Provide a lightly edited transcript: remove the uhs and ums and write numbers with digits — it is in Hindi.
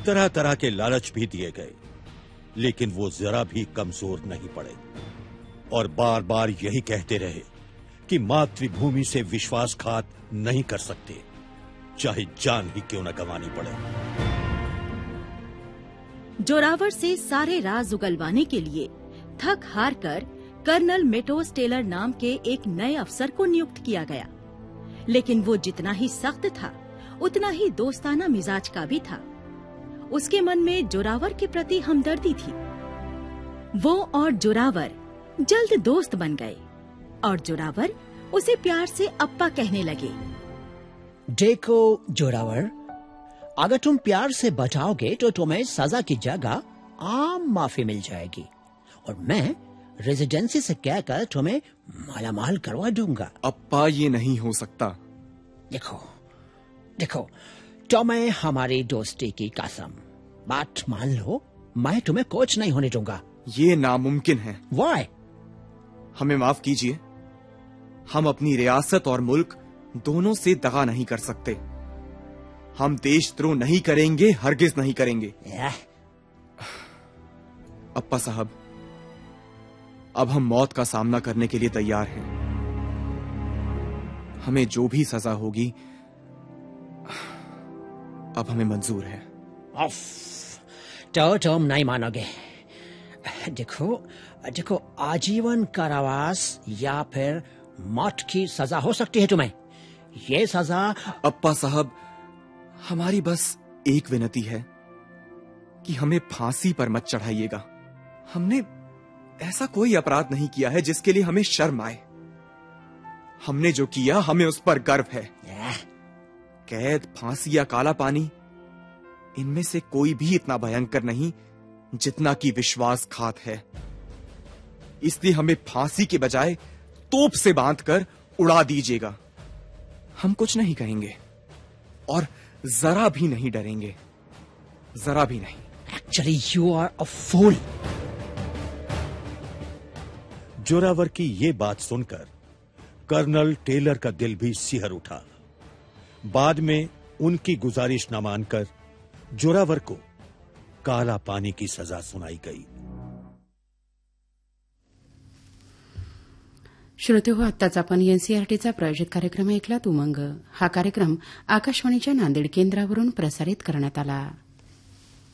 तरह तरह के लालच भी दिए गए, लेकिन वो जरा भी कमजोर नहीं पड़े और बार बार यही कहते रहे कि मातृभूमि से विश्वासघात नहीं कर सकते, चाहे जान ही क्यों न गंवानी पड़े। जोरावर से सारे राज उगलवाने के लिए थक हार कर कर्नल मेटोस टेलर नाम के एक नए अफसर को नियुक्त किया गया, लेकिन वो जितना ही सख्त था उतना ही दोस्ताना मिजाज का भी था। उसके मन में जोरावर के प्रति हमदर्दी थी। वो और जोरावर जल्द दोस्त बन गए और जोरावर उसे प्यार से अप्पा कहने लगे। देखो जोरावर, अगर तुम प्यार से बचाओगे तो तुम्हें सजा की जगह आम माफी मिल जाएगी और मैं रेजिडेंसी से कहकर तुम्हें मालामाल करवा दूंगा। अप्पा, ये नहीं हो सकता। देखो, तुम्हें हमारी दोस्ती की कसम, बात मान लो, मैं तुम्हें कोच नहीं होने दूंगा। ये नामुमकिन है। Why? हमें माफ कीजिए, हम अपनी रियासत और मुल्क दोनों से दगा नहीं कर सकते। हम देशद्रोह नहीं करेंगे, हरगिज नहीं करेंगे। अप्पा साहब, अब हम मौत का सामना करने के लिए तैयार हैं। हमें जो भी सजा होगी अब हमें मंजूर है। तो तुम नहीं मानोगे। देखो, आजीवन कारावास या फिर मौत की सजा हो सकती है तुम्हें। ये सजा। अप्पा साहब, हमारी बस एक विनती है कि हमें फांसी पर मत चढ़ाइएगा। हमने ऐसा कोई अपराध नहीं किया है जिसके लिए हमें शर्म आए। हमने जो किया हमें उस पर गर्व है। कैद, फांसी या काला पानी, इनमें से कोई भी इतना भयंकर नहीं जितना कि विश्वासघात है। इसलिए हमें फांसी के बजाय तोप से बांधकर उड़ा दीजिएगा। हम कुछ नहीं कहेंगे और जरा भी नहीं डरेंगे, जरा भी नहीं। एक्चुअली यू आर अ फूल। जोरावर की ये बात सुनकर कर्नल टेलर का दिल भी सिहर उठा। बाद में उनकी गुजारिश न मानकर जोरावर को काला पानी की सजा सुनाई गई। श्रोते हो, आत्ताच आपण एनसीईआरटीचा प्रायोजित कार्यक्रम ऐकलात उमंग. हा कार्यक्रम आकाशवाणीच्या नांदेड केंद्रावरून प्रसारित करण्यात आला.